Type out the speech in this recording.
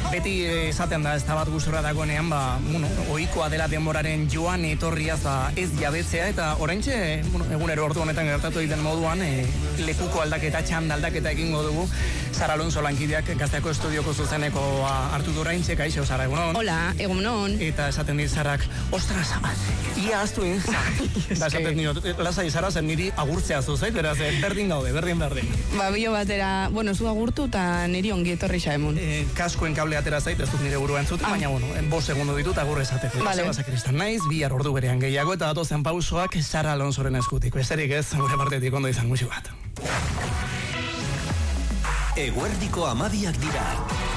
Beti esaten da, ez da bat gustora dagoenean, ohikoa dela denboraren joan etorriaz ez jabetzea, eta oraintxe, egunero ordu honetan gertatu egiten moduan, lekuko aldaketa, txanda aldaketa egingo dugu. Sara Alonso lankideak Gazteako estudioko zuzeneko hartu du oraintxe, kaixo, Sara, egunon. Hola, egunon. Eta esaten dit Sarak, ostras, ia aztu egin, da esaten diot, lasai Sara, zen niri agurtzea zuzait, beraz, berdin gaude, berdin. Bio batera, zu agurtu eta niri ongi etorri xaemun. Kaskoen kable atera zait, ez dut nire burua entzuten, baina, 5 segundu ditut agurre esateko. Vale. Sebasa Kristan naiz, bihar ordu berean gehiago, eta datozen pausoak Sara Alonsoren eskutiko. Ezerik ez, gure partetik ondo izan musu bat. Eguerdiko 12 dira.